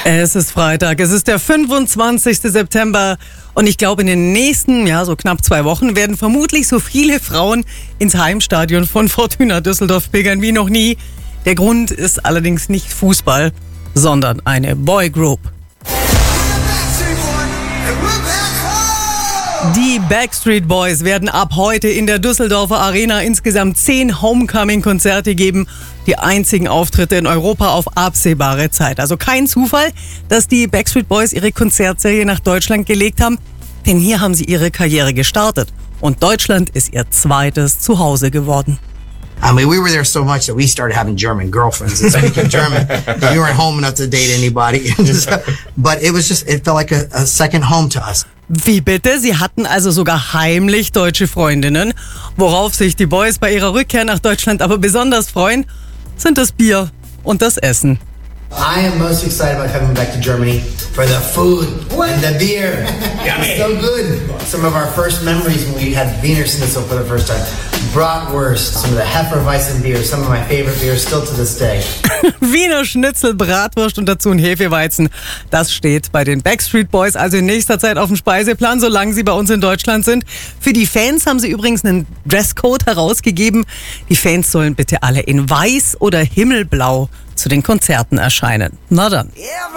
Es ist Freitag, es ist der 25. September und ich glaube, in den nächsten, so knapp 2 Wochen werden vermutlich so viele Frauen ins Heimstadion von Fortuna Düsseldorf pilgern wie noch nie. Der Grund ist allerdings nicht Fußball, sondern eine Boygroup. Die Backstreet Boys werden ab heute in der Düsseldorfer Arena insgesamt 10 Homecoming-Konzerte geben. Die einzigen Auftritte in Europa auf absehbare Zeit. Also kein Zufall, dass die Backstreet Boys ihre Konzertserie nach Deutschland gelegt haben. Denn hier haben sie ihre Karriere gestartet. Und Deutschland ist ihr zweites Zuhause geworden. I mean, we were there so much that we started having German girlfriends and speaking German. We weren't home enough to date anybody. But it felt like a second home to us. Wie bitte? Sie hatten also sogar heimlich deutsche Freundinnen. Worauf sich die Boys bei ihrer Rückkehr nach Deutschland aber besonders freuen, sind das Bier und das Essen. I am most excited about coming back to Germany for the food and the beer. It's so good. Some of our first memories when we had Wiener Schnitzel for the first time. Bratwurst, some of the Hefeweizen beer, some of my favorite beers still to this day. Wiener Schnitzel, Bratwurst und dazu ein Hefeweizen. Das steht bei den Backstreet Boys also in nächster Zeit auf dem Speiseplan, solange sie bei uns in Deutschland sind. Für die Fans haben sie übrigens einen Dresscode herausgegeben. Die Fans sollen bitte alle in weiß oder himmelblau zu den Konzerten erscheinen. Na dann.